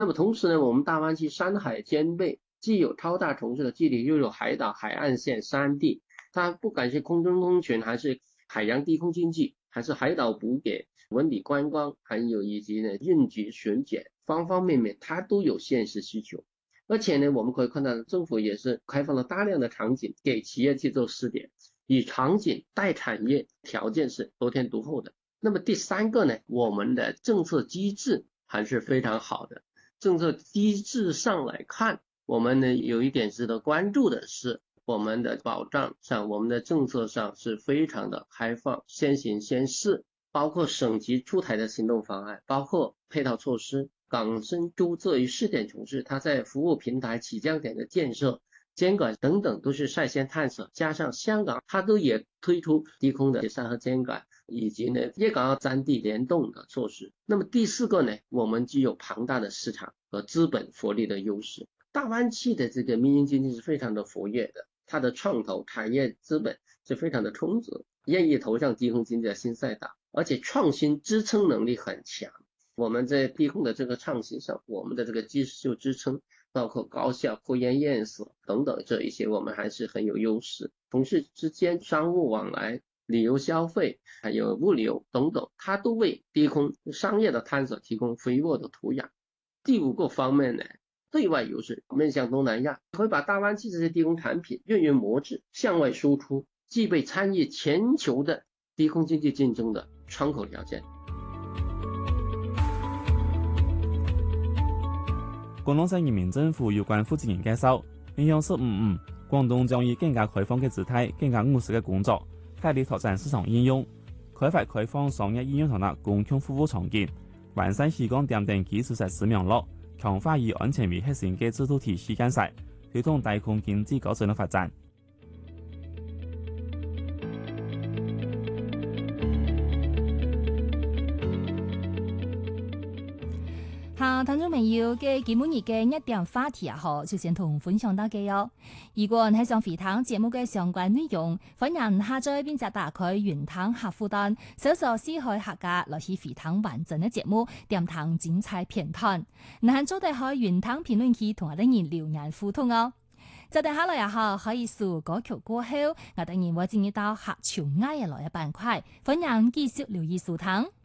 那么同时呢，我们大湾区山海兼备，既有超大城市的距离，又有海岛、海岸线、山地。它不管是空中通讯，还是海洋低空经济，还是海岛补给、文旅观光，还有以及呢运局巡检，方方面面它都有现实需求。而且呢，我们可以看到政府也是开放了大量的场景给企业去做试点，以场景带产业，条件是得天独厚的。那么第三个呢，我们的政策机制还是非常好的。政策机制上来看，我们呢有一点值得关注的是，我们的保障上，我们的政策上是非常的开放，先行先试，包括省级出台的行动方案，包括配套措施。港深都作为试点城市，它在服务平台、起降点的建设、监管等等都是率先探索，加上香港它都也推出低空的沙盒监管，以及呢粤港澳3地联动的措施。那么第四个呢，我们具有庞大的市场和资本活力的优势。大湾区的这个民营经济是非常的活跃的，它的创投产业资本是非常的充足，愿意投向低空经济的新赛道，而且创新支撑能力很强。我们在低空的这个创新上，我们的这个技术支撑，包括高校、科研院所等等这一些，我们还是很有优势。同事之间商务往来、旅游消费，还有物流等等，它都为低空商业的探索提供肥沃的土壤。第五个方面呢，对外优势，面向东南亚，会把大湾区这些低空产品运营模式向外输出，具备参与全球的低空经济竞争的窗口条件。 廣東省人民政府有關負責人介紹，影響15廣東將以更加開放嘅姿態、更加務實嘅工作，大力拓展市場應用，開發開放商業應用同埋公共服務場景，完善香港點定基礎設施網絡，強化以安全為核心嘅制度體系建設，推動大空經濟高質嘅發展。 好，聽眾朋友嘅今日嘅一點話題啊，就先同分享到嘅喲。如果你係想回聽節目嘅相關內容，歡迎下載並且打開雲聽客戶端，搜索四海客家來去回聽完整嘅節目，點聽精彩片段。你喺做底開雲聽評論區同我哋人留言互動哦。就等下來也好，可以數歌曲過後，我哋人會進入到客潮愛嘅來嘅板塊，歡迎繼續留意收聽。